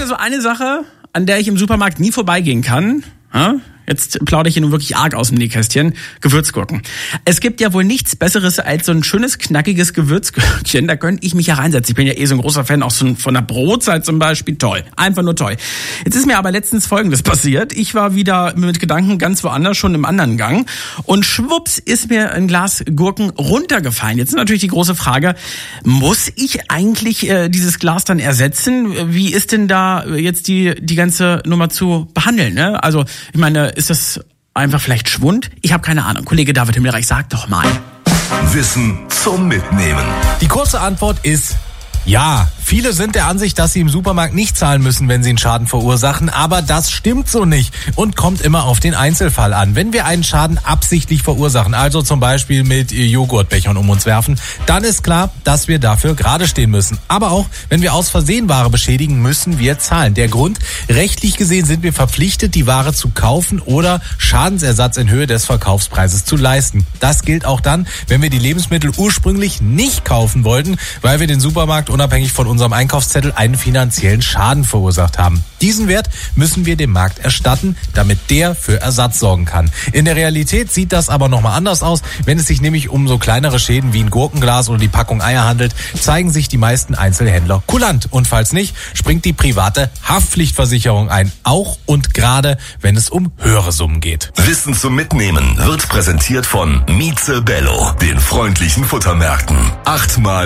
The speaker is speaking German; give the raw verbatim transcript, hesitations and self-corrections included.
ja so eine Sache, an der ich im Supermarkt nie vorbeigehen kann. Ja? Jetzt plaudere ich hier nun wirklich arg aus dem Nähkästchen. Gewürzgurken. Es gibt ja wohl nichts Besseres als so ein schönes, knackiges Gewürzgurkchen. Da könnte ich mich ja reinsetzen. Ich bin ja eh so ein großer Fan auch so von der Brotzeit zum Beispiel. Toll. Einfach nur toll. Jetzt ist mir aber letztens Folgendes passiert. Ich war wieder mit Gedanken ganz woanders, schon im anderen Gang. Und schwupps ist mir ein Glas Gurken runtergefallen. Jetzt ist natürlich die große Frage, muss ich eigentlich äh, dieses Glas dann ersetzen? Wie ist denn da jetzt die, die ganze Nummer zu behandeln? Ne? Also, ich meine, ist das einfach vielleicht Schwund? Ich habe keine Ahnung. Kollege David Himmelreich, sag doch mal. Wissen zum Mitnehmen. Die kurze Antwort ist ja. Viele sind der Ansicht, dass sie im Supermarkt nicht zahlen müssen, wenn sie einen Schaden verursachen, aber das stimmt so nicht und kommt immer auf den Einzelfall an. Wenn wir einen Schaden absichtlich verursachen, also zum Beispiel mit Joghurtbechern um uns werfen, dann ist klar, dass wir dafür gerade stehen müssen. Aber auch, wenn wir aus Versehen Ware beschädigen, müssen wir zahlen. Der Grund, rechtlich gesehen sind wir verpflichtet, die Ware zu kaufen oder Schadensersatz in Höhe des Verkaufspreises zu leisten. Das gilt auch dann, wenn wir die Lebensmittel ursprünglich nicht kaufen wollten, weil wir den Supermarkt unabhängig von unserem Einkaufszettel einen finanziellen Schaden verursacht haben. Diesen Wert müssen wir dem Markt erstatten, damit der für Ersatz sorgen kann. In der Realität sieht das aber nochmal anders aus. Wenn es sich nämlich um so kleinere Schäden wie ein Gurkenglas oder die Packung Eier handelt, zeigen sich die meisten Einzelhändler kulant. Und falls nicht, springt die private Haftpflichtversicherung ein. Auch und gerade, wenn es um höhere Summen geht. Wissen zum Mitnehmen wird präsentiert von Mieze Bello, den freundlichen Futtermärkten. Achtmal